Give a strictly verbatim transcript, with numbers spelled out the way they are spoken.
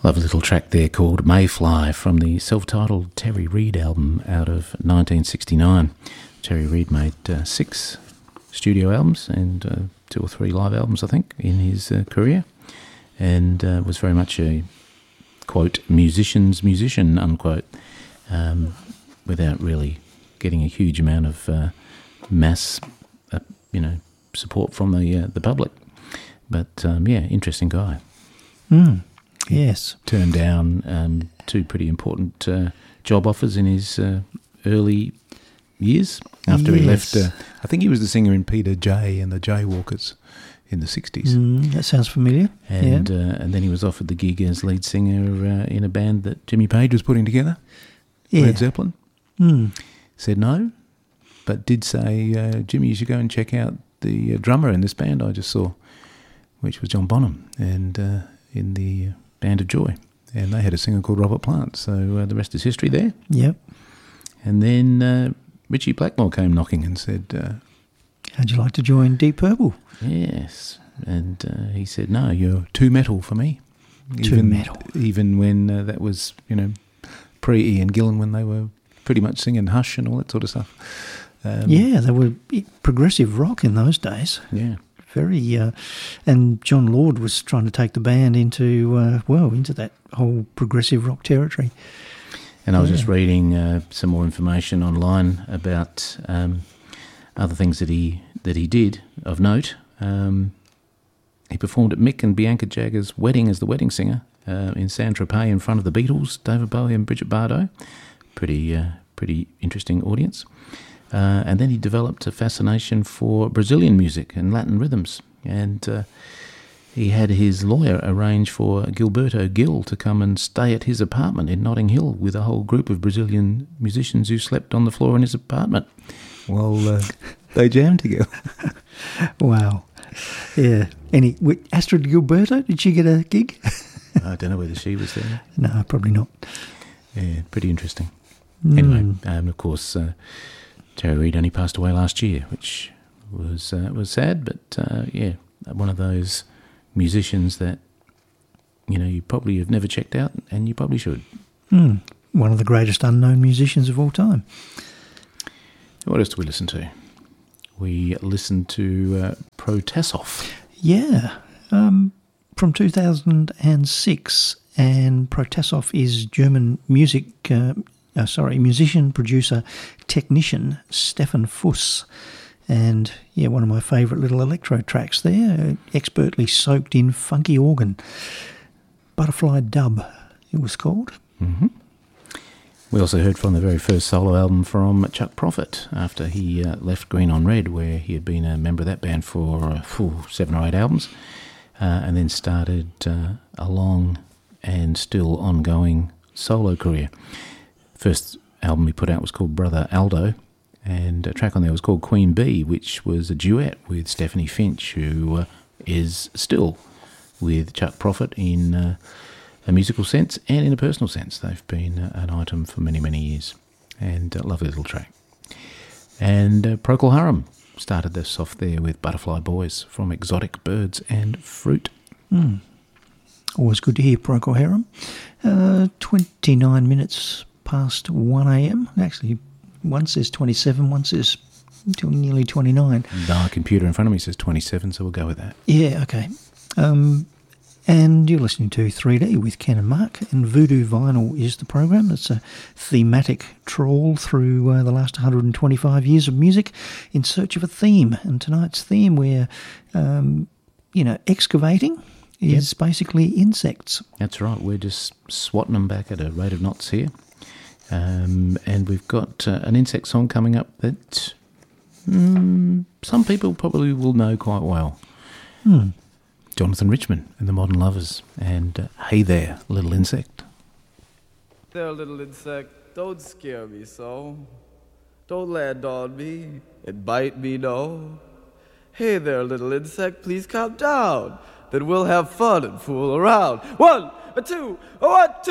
Lovely little track there called Mayfly from the self-titled Terry Reid album out of nineteen sixty-nine. Terry Reid made uh, six studio albums and uh, two or three live albums, I think, in his uh, career, and uh, was very much a, quote, musician's musician, unquote, um, without really getting a huge amount of uh, mass, uh, you know, support from the uh, the public. But, um, yeah, interesting guy. Mm. Yes. Turned down um, two pretty important uh, job offers in his uh, early years after yes. he left. Uh, I think he was the singer in Peter J and the Jaywalkers in the sixties. Mm, that sounds familiar. And yeah. uh, and then he was offered the gig as lead singer uh, in a band that Jimmy Page was putting together, yeah. Led Zeppelin. Mm. Said no, but did say, uh, Jimmy, you should go and check out the uh, drummer in this band I just saw, which was John Bonham, and uh, in the... Uh, Band of Joy, and they had a singer called Robert Plant, so uh, the rest is history there. Yep. And then uh, Richie Blackmore came knocking and said, uh, how'd you like to join Deep Purple? Yes, and uh, he said, no, you're too metal for me. Too even, metal. Even when uh, that was, you know, pre-Ian Gillan, when they were pretty much singing Hush and all that sort of stuff. Um, yeah, they were progressive rock in those days. Yeah. Very, uh, and John Lord was trying to take the band into, uh, well, into that whole progressive rock territory. And I was yeah. just reading uh, some more information online about um, other things that he that he did of note. Um, he performed at Mick and Bianca Jagger's wedding as the wedding singer uh, in Saint-Tropez in front of the Beatles, David Bowie and Brigitte Bardot. Pretty, uh, pretty interesting audience. Uh, and then he developed a fascination for Brazilian music and Latin rhythms. And uh, he had his lawyer arrange for Gilberto Gil to come and stay at his apartment in Notting Hill with a whole group of Brazilian musicians who slept on the floor in his apartment. Well, uh, they jammed together. Wow. Yeah. Any Astrid Gilberto, did she get a gig? I don't know whether she was there. No, probably not. Yeah, pretty interesting. Mm. Anyway, um, of course... Uh, Terry Reid only passed away last year, which was uh, was sad, but uh, yeah, one of those musicians that, you know, you probably have never checked out, and you probably should. Mm. One of the greatest unknown musicians of all time. What else do we listen to? We listened to uh, Protasov. Yeah, um, from two thousand six, and Protasov is German music... Uh, Uh, sorry, musician, producer, technician, Stefan Fuss. And, yeah, one of my favourite little electro tracks there, uh, expertly soaked in funky organ. Butterfly Dub, it was called. Mm-hmm. We also heard from the very first solo album from Chuck Prophet after he uh, left Green on Red, where he had been a member of that band for uh, phew, seven or eight albums, uh, and then started uh, a long and still ongoing solo career. First album he put out was called Brother Aldo, and a track on there was called Queen Bee, which was a duet with Stephanie Finch, who uh, is still with Chuck Prophet in uh, a musical sense and in a personal sense. They've been uh, an item for many, many years, and a lovely little track. And uh, Procol Harum started this off there with Butterfly Boys from Exotic Birds and Fruit. Mm. Always good to hear Procol Harum. Uh, twenty-nine minutes past one a.m. Actually, one says twenty-seven, one says until nearly twenty-nine. Our computer in front of me says twenty-seven, so we'll go with that. Yeah, okay. Um, and you're listening to three D with Ken and Mark, and Voodoo Vinyl is the program. It's a thematic trawl through uh, the last one hundred twenty-five years of music in search of a theme. And tonight's theme, we're, um, you know, excavating is yep. basically insects. That's right. We're just swatting them back at a rate of knots here. Um, and we've got uh, an insect song coming up that mm, some people probably will know quite well. Hmm. Jonathan Richman and the Modern Lovers, and uh, Hey There, Little Insect. There, little insect, don't scare me so. Don't land on me and bite me, no. Hey there, little insect, please calm down. Then we'll have fun and fool around. One, a two, a one, two.